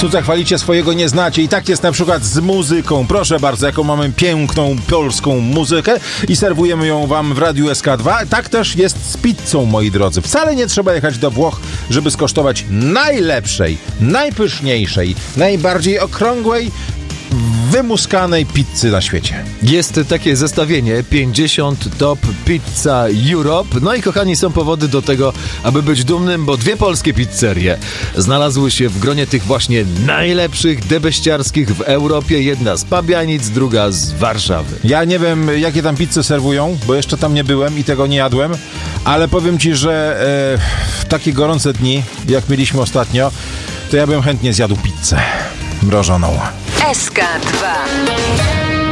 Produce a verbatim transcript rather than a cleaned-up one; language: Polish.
Cudze chwalicie, swojego nie znacie. I tak jest na przykład z muzyką. Proszę bardzo, jaką mamy piękną polską muzykę i serwujemy ją wam w Radiu S K dwa. Tak też jest z pizzą, moi drodzy. Wcale nie trzeba jechać do Włoch, żeby skosztować najlepszej, najpyszniejszej, najbardziej okrągłej, wymuskanej pizzy na świecie. Jest takie zestawienie pięćdziesiąt Top Pizza Europe. No i kochani, są powody do tego, aby być dumnym, bo dwie polskie pizzerie znalazły się w gronie tych właśnie najlepszych, debeściarskich w Europie. Jedna z Pabianic, druga z Warszawy. Ja nie wiem, jakie tam pizze serwują, bo jeszcze tam nie byłem i tego nie jadłem, ale powiem ci, że e, w takie gorące dni, jak mieliśmy ostatnio, to ja bym chętnie zjadł pizzę mrożoną. S K dwa.